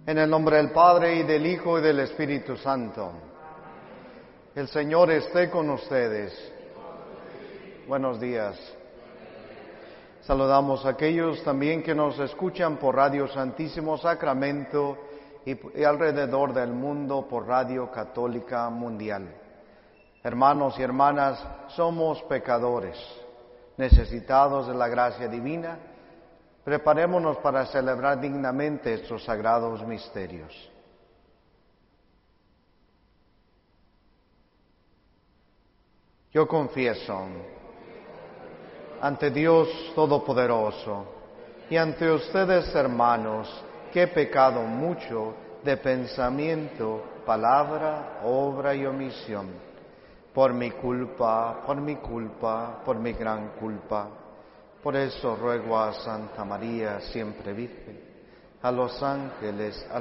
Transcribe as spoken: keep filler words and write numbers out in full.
En el nombre del Padre, y del Hijo, y del Espíritu Santo. El Señor esté con ustedes. Buenos días. Saludamos a aquellos también que nos escuchan por Radio Santísimo Sacramento y, y alrededor del mundo por Radio Católica Mundial. Hermanos y hermanas, somos pecadores, necesitados de la gracia divina. Preparémonos para celebrar dignamente estos sagrados misterios. Yo confieso ante Dios Todopoderoso y ante ustedes, hermanos, que he pecado mucho de pensamiento, palabra, obra y omisión, por mi culpa, por mi culpa, por mi gran culpa. Por eso ruego a Santa María, siempre Virgen, a los ángeles, a